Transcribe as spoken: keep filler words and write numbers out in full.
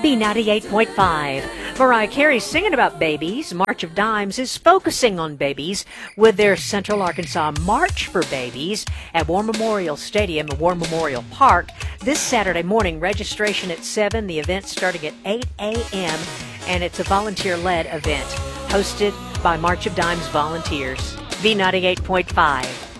B ninety-eight point five. Mariah Carey's singing about babies. March of Dimes is focusing on babies with their Central Arkansas March for Babies at War Memorial Stadium and War Memorial Park this Saturday morning. Registration at seven. The event starting at eight a.m. and it's a volunteer-led event hosted by March of Dimes volunteers. B ninety-eight point five.